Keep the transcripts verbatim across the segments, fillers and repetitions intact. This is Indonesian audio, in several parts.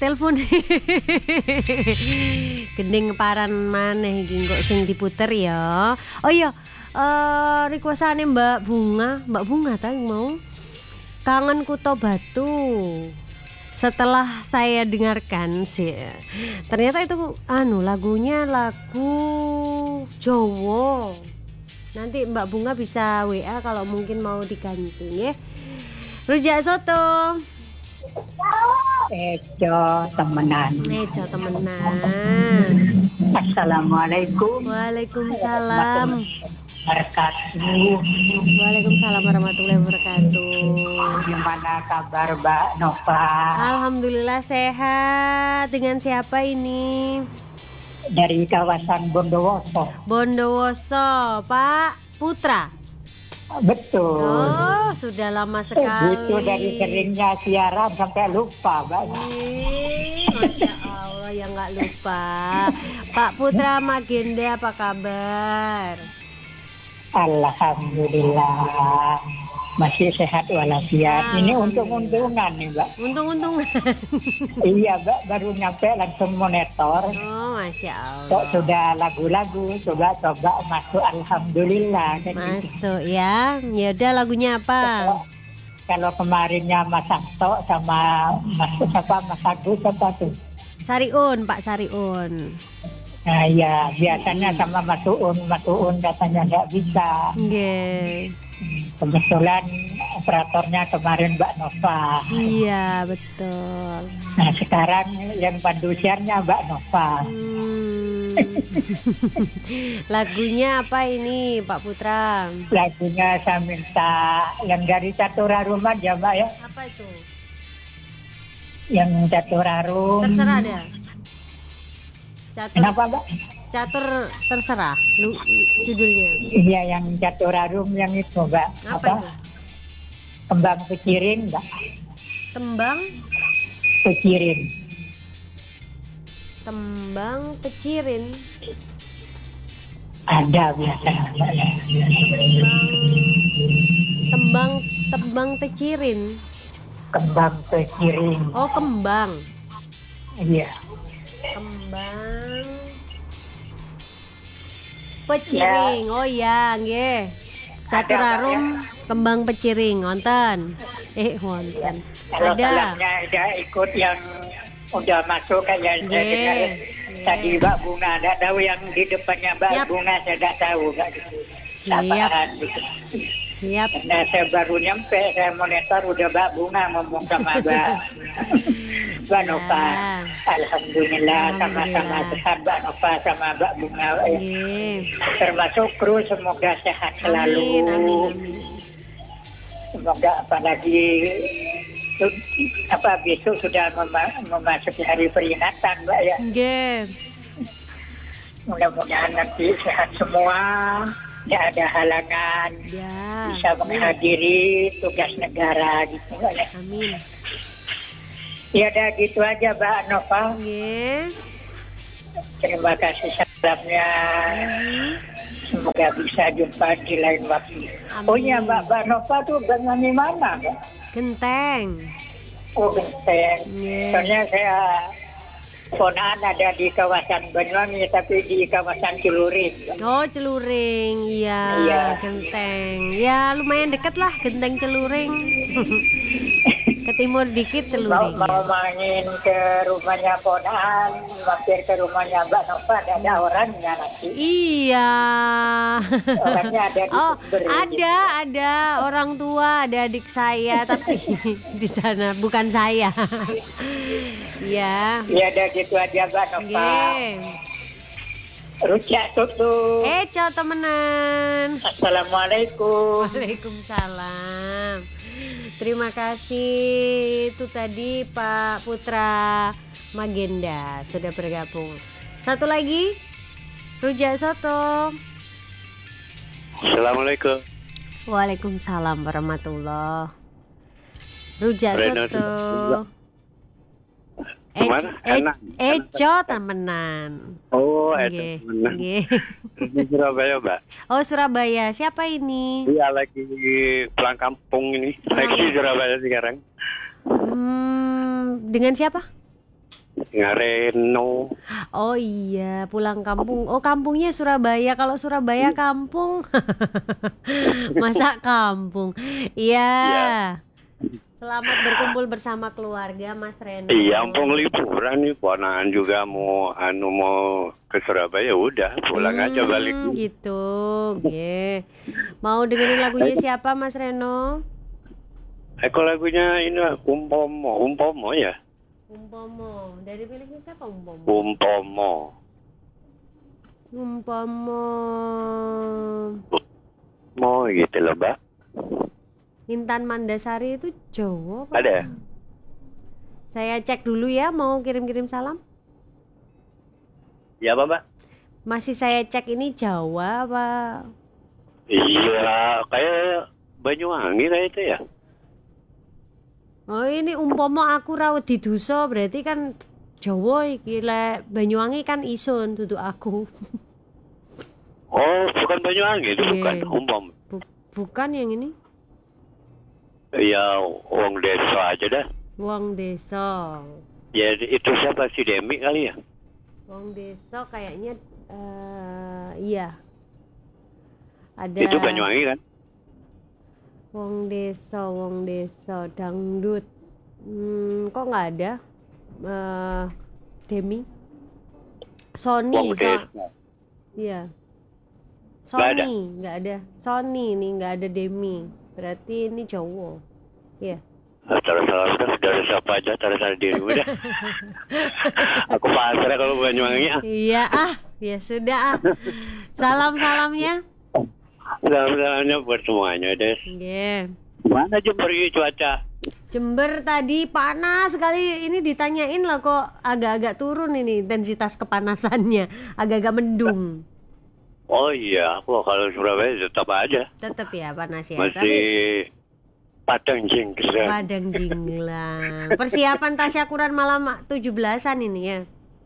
telepon. Gending paran maneh iki kok sing diputer ya. Oh iya, eh requestane Mbak Bunga, Mbak Bunga ta mau. Kangen Kuto Batu. Setelah saya dengarkan sih, ternyata itu anu lagunya lagu Jawa. Nanti Mbak Bunga bisa W A kalau mungkin mau diganti ya. Rujak soto. Ejo temenan. Ejo temenan. Assalamualaikum. Waalaikumsalam. Wabarakatuh. Waalaikumsalam warahmatullahi wabarakatuh. Gimana kabar Mbak Nova? Alhamdulillah sehat. Dengan siapa ini? Dari kawasan Bondowoso. Bondowoso, Pak Putra. Betul. Oh, sudah lama sekali. Itu dari seringnya siaran sampai lupa, Mbak. Ih, Masya Allah ya nggak lupa. Pak Putra Magenda apa kabar? Alhamdulillah masih sehat walafiat. Ah, Ini untung-untungan nih, Mbak. Untung-untungan. Iya, Mbak, baru nyampe langsung monitor. Oh, Masya Kok Allah. sudah lagu-lagu, coba-coba masuk, alhamdulillah. Kan gitu. Masuk ya. Ya udah lagunya apa? Kalau, kalau kemarinnya Mas Santo sama Mas siapa Mas Agus apa tuh? Sariun, Pak Sariun. Nah ya biasanya sama Mas Uun, Mas Uun katanya nggak bisa. Nggih. Kebetulan operatornya kemarin Mbak Nova. Iya, betul. Nah sekarang yang pandu siarnya Mbak Nova. Hmm. Lagunya apa ini, Pak Putra? Lagunya saya minta yang dari Caturharum aja, Mbak ya. Apa itu? Yang Caturharum. Terserah dah. Catur, Kenapa, Mbak? catur terserah lu, judulnya. Iya, yang Caturharum yang itu, Mbak. Apa, Apa? itu? Kembang pecirin, Mbak. Tembang, Pecirin. tembang pecirin. Ada biasanya, Mbak. Tembang, tembang, tembang pecirin. Kembang pecirin. Oh, kembang. Iya. Kembang peciring. Oh iya, nggih. Caturharum kembang peciring wonten. Eh, wonten. Kalau Ada. salahnya udah ikut yang udah masuk kayak saya Nggih, dengar nggih. tadi Mbak Bunga, tidak tahu yang di depannya Mbak Siap. Bunga saya tidak tahu Mbak gitu. Siap. Apaan gitu. Siap. Karena saya baru nyampe, saya monitor udah Mbak Bunga ngomong sama Mbak Mbak Nova. Ya. Alhamdulillah sama-sama Alhamdulillah. sehat Mbak Nova sama Mbak Bunga. Eh, Nggih. Termasuk kru semoga sehat selalu. Amin, amin, amin. Semoga apalagi apa besok sudah mema- memasuki hari peringatan Mbak ya. Nggih. Mudah-mudahan nanti sehat semua, tidak ada halangan, Ya. bisa menghadiri tugas negara gitu Mbak ya. Amin. Ya udah gitu aja Mbak Nova. Nggih. Terima kasih salamnya. Hmm. Semoga bisa jumpa di lain waktu. Amin. Oh iya Mbak, Mbak Nova tuh bernyanyi mana Mbak? Genteng. Oh Genteng. Nggih. Soalnya saya ponaan ada di kawasan Banyuwangi tapi di kawasan Celuring. Oh, Celuring. Iya, Iya. Genteng. Ya, lumayan dekat lah Genteng Celuring. Ke timur dikit Mau, Celuring. mau main ke rumahnya ponaan, mampir ke rumahnya Mbak Nova, ada, ada orangnya nanti. Iya. Orangnya ada di Oh, Jember. ada, ada orang tua, ada adik saya tapi di sana bukan saya. Iya. Ya udah gitu aja Mbak Nova. Nggih. Rujak tutup. Eco temenan. Assalamualaikum. Waalaikumsalam. Terima kasih. Itu tadi Pak Putra Magenda sudah bergabung. Satu lagi, Rujak Soto. Assalamualaikum. Waalaikumsalam warahmatullah. Rujak Reno, Soto. Kemana? Ec- Enak. Ec- Eco temenan. Oh, Nggih, itu benar. nggih. Di Surabaya, Mbak. Oh, Surabaya. Siapa ini? Iya, lagi pulang kampung ini. Lagi di Surabaya sekarang. Hmm, dengan siapa? Ngareno. Oh iya, pulang kampung. Oh, kampungnya Surabaya. Kalau Surabaya kampung. Masa kampung. Iya. Iya. Selamat berkumpul bersama keluarga, Mas Reno. Iya, ampun liburan nih, ponakan juga mau anu mau ke Surabaya, udah pulang Hmm, aja balik. gitu. Oke. Mau dengerin lagunya siapa, Mas Reno? Eh, kok lagunya ini Umpomo, Umpomo ya? Umpomo. Dari miliknya siapa Umpomo? Umpomo. Umpomo. Mau gitu loh, Mbak. Intan Mandasari itu Jawa apa? Ada? Saya cek dulu ya, mau kirim-kirim salam. Ya, apa, Mbak? Masih saya cek ini Jawa apa? Iya, kayak Banyuwangi kayak itu ya. Oh, ini umpomo aku rawat di Duso, berarti kan Jawa iki lek Banyuwangi kan isun duduk aku. Oh, bukan Banyuwangi itu, Iya. bukan Umpom. Bu- bukan yang ini. Ya, wong desa aja dah. Wong desa. Ya, itu siapa si Demi kali ya? Wong desa kayaknya eh iya. Ada Itu Banyuwangi kan? Wong desa, wong desa dangdut. Hmm, kok nggak ada? Eh Demi. Sony, Wong so- desa. iya. Nggak ada? Sony, nggak ada. Sony nih, nggak ada Demi. Berarti ini Jawa. Iya. Ah, Terus terus terus dari siapa aja terus dari dirimu dah. Aku pasrah kalau Banyuwangi ah. Iya ah, ya sudah ah. Salam-salamnya. Salam-salamnya buat semuanya deh. Iya. Mana Jember ini cuaca? Jember tadi panas sekali. Ini ditanyain lah kok agak-agak turun ini intensitas kepanasannya. Agak-agak mendung. Oh iya, aku kalau Surabaya tetap aja. Tetap ya panas ya. Masih Tapi Padang Jingkran. Padang Jinglang. Persiapan tasyakuran malam tujuh belasan ini ya.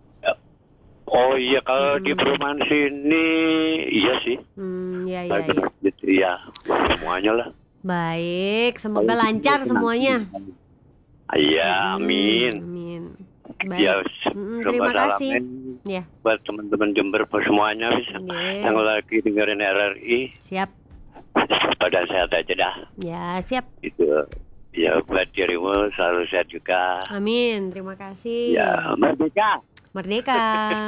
Oh iya, kalau di perumahan sini iya sih. Hmm, ya ya Lagi ya. gitu ya. Semuanya lah. Baik, semoga lancar semuanya. Iya, amin. Amin. Ya, Baik. Mm, coba terima kasih. salamin Ya, buat teman-teman Jember semuanya bisa. Iya. Yang lagi dengerin R R I siap. pada sehat aja dah. Ya, siap. Itu ya buat dirimu selalu sehat juga. Amin. Terima kasih. Ya, merdeka. Merdeka.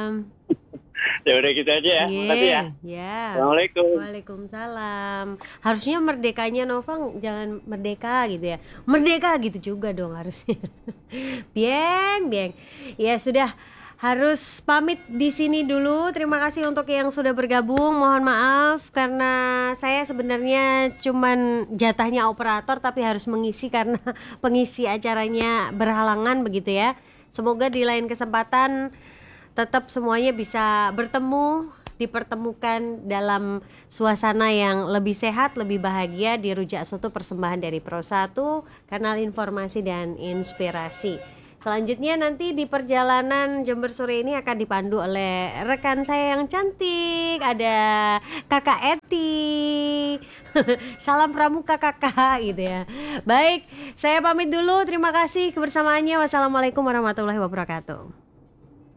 Ya udah gitu aja ya. Iya. Makasih ya. Ya. Assalamualaikum. Waalaikumsalam. Harusnya merdekanya Novang jangan merdeka gitu ya. Merdeka gitu juga dong harusnya. Bieng, bieng. Ya sudah, harus pamit di sini dulu. Terima kasih untuk yang sudah bergabung. Mohon maaf karena saya sebenarnya cuman jatahnya operator tapi harus mengisi karena pengisi acaranya berhalangan begitu ya. Semoga di lain kesempatan tetap semuanya bisa bertemu, dipertemukan dalam suasana yang lebih sehat, lebih bahagia di Rujak Soto persembahan dari Pro satu, kanal informasi dan inspirasi. Selanjutnya nanti di perjalanan Jember sore ini akan dipandu oleh rekan saya yang cantik, ada Kakak Eti. Salam pramuka kakak gitu ya. Baik, saya pamit dulu. Terima kasih kebersamaannya. Wassalamualaikum warahmatullahi wabarakatuh.